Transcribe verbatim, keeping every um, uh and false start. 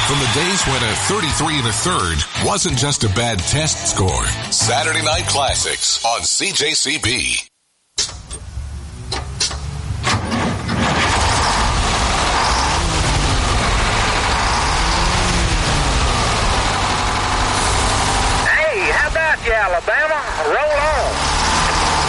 From the days when a thirty-three and a third wasn't just a bad test score. Saturday Night Classics on C J C B.